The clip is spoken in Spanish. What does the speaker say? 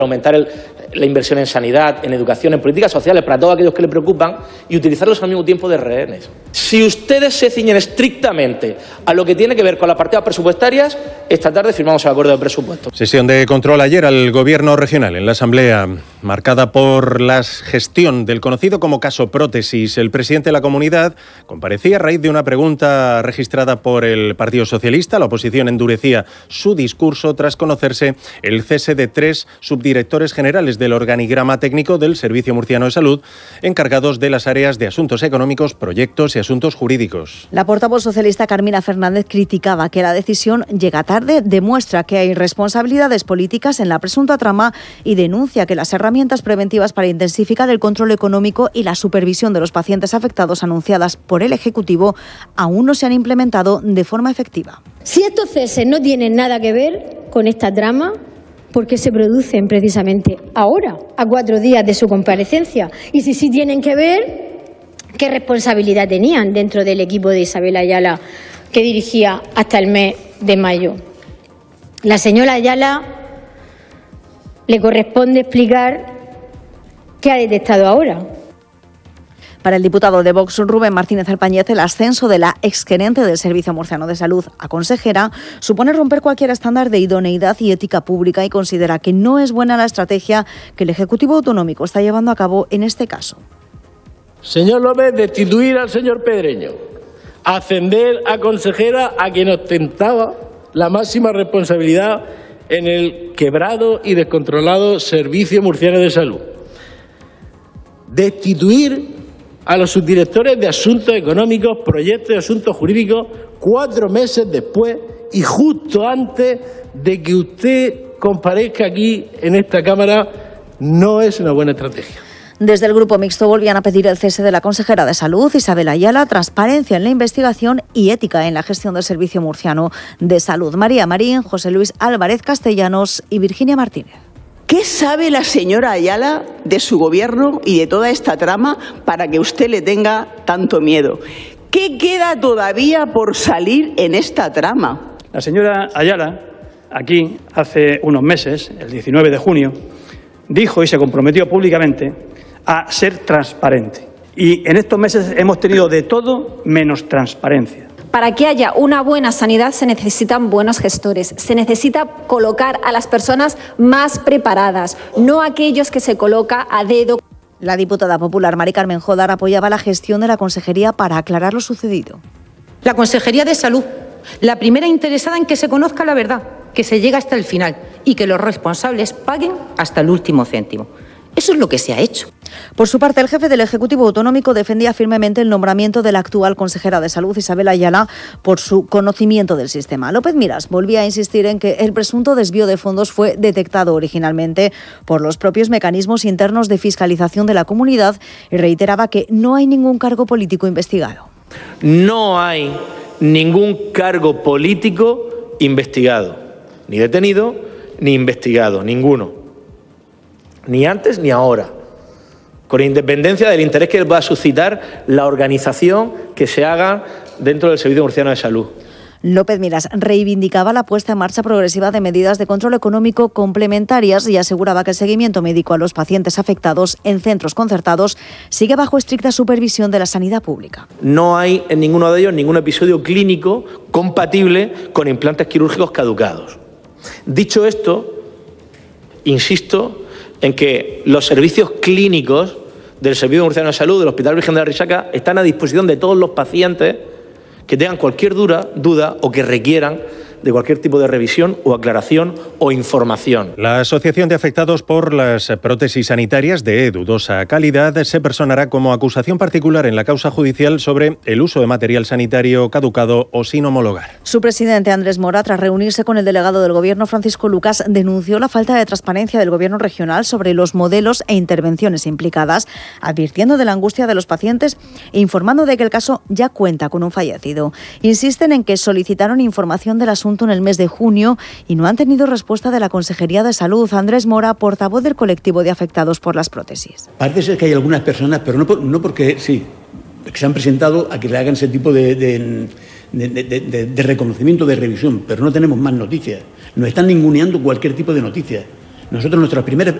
aumentar la inversión en sanidad, en educación, en políticas sociales para todos aquellos que le preocupan y utilizarlos al mismo tiempo de rehenes. Si ustedes se ciñen estrictamente a lo que tiene que ver con las partidas presupuestarias, esta tarde firmamos el acuerdo de presupuestos. Sesión de control ayer al Gobierno regional en la Asamblea, marcada por la gestión del conocido como caso Prótesis. El presidente de la comunidad comparecía a raíz de una pregunta registrada por el Partido Socialista. La oposición endurecía su discurso tras conocerse el cese de 3 subdirectores generales del organigrama técnico del Servicio Murciano de Salud, encargados de las áreas de asuntos económicos, proyectos y asuntos jurídicos. La portavoz socialista Carmina Fernández criticaba que la decisión llega tarde, demuestra que hay responsabilidades políticas en la presunta trama y denuncia que las herramientas preventivas para intensificar el control económico y la supervisión de los pacientes afectados anunciadas por el Ejecutivo aún no se han implementado de forma efectiva. Si estos ceses no tienen nada que ver con esta trama, ¿por qué se producen precisamente ahora, a 4 días de su comparecencia? Y si sí tienen que ver, ¿qué responsabilidad tenían dentro del equipo de Isabel Ayala que dirigía hasta el mes de mayo? La señora Ayala le corresponde explicar qué ha detectado ahora. Para el diputado de Vox, Rubén Martínez Alpañez, el ascenso de la exgerente del Servicio Murciano de Salud a consejera supone romper cualquier estándar de idoneidad y ética pública y considera que no es buena la estrategia que el Ejecutivo Autonómico está llevando a cabo en este caso. Señor López, destituir al señor Pedreño, ascender a consejera a quien ostentaba la máxima responsabilidad en el quebrado y descontrolado Servicio Murciano de Salud. Destituir a los subdirectores de Asuntos Económicos, Proyectos y Asuntos Jurídicos 4 meses después y justo antes de que usted comparezca aquí en esta Cámara, no es una buena estrategia. Desde el Grupo Mixto volvían a pedir el cese de la consejera de Salud, Isabel Ayala, transparencia en la investigación y ética en la gestión del Servicio Murciano de Salud. María Marín, José Luis Álvarez Castellanos y Virginia Martínez. ¿Qué sabe la señora Ayala de su gobierno y de toda esta trama para que usted le tenga tanto miedo? ¿Qué queda todavía por salir en esta trama? La señora Ayala, aquí hace unos meses, el 19 de junio, dijo y se comprometió públicamente a ser transparente. Y en estos meses hemos tenido de todo menos transparencia. Para que haya una buena sanidad se necesitan buenos gestores, se necesita colocar a las personas más preparadas, no aquellos que se coloca a dedo. La diputada popular Mari Carmen Jodar apoyaba la gestión de la consejería para aclarar lo sucedido. La Consejería de Salud, la primera interesada en que se conozca la verdad, que se llegue hasta el final y que los responsables paguen hasta el último céntimo. Eso es lo que se ha hecho. Por su parte, el jefe del Ejecutivo Autonómico defendía firmemente el nombramiento de la actual consejera de Salud, Isabel Ayala, por su conocimiento del sistema. López Miras volvía a insistir en que el presunto desvío de fondos fue detectado originalmente por los propios mecanismos internos de fiscalización de la comunidad y reiteraba que no hay ningún cargo político investigado. No hay ningún cargo político investigado, ni detenido, ni investigado, ninguno. Ni antes ni ahora, con independencia del interés que va a suscitar la organización que se haga dentro del Servicio Murciano de Salud. López Miras reivindicaba la puesta en marcha progresiva de medidas de control económico complementarias y aseguraba que el seguimiento médico a los pacientes afectados en centros concertados sigue bajo estricta supervisión de la sanidad pública. No hay en ninguno de ellos ningún episodio clínico compatible con implantes quirúrgicos caducados. Dicho esto, insisto en que los servicios clínicos del Servicio Murciano de Salud del Hospital Virgen de la Risaca están a disposición de todos los pacientes que tengan cualquier duda o que requieran de cualquier tipo de revisión o aclaración o información. La Asociación de Afectados por las Prótesis Sanitarias de dudosa calidad se personará como acusación particular en la causa judicial sobre el uso de material sanitario caducado o sin homologar. Su presidente Andrés Mora, tras reunirse con el delegado del Gobierno Francisco Lucas, denunció la falta de transparencia del Gobierno regional sobre los modelos e intervenciones implicadas, advirtiendo de la angustia de los pacientes e informando de que el caso ya cuenta con un fallecido. Insisten en que solicitaron información del asunto en el mes de junio y no han tenido respuesta de la Consejería de Salud. Andrés Mora, portavoz del colectivo de afectados por las prótesis. Parece ser que hay algunas personas, pero no porque sí, que se han presentado a que le hagan ese tipo de reconocimiento, de revisión, pero no tenemos más noticias. Nos están ninguneando cualquier tipo de noticias. Nosotros nuestra primera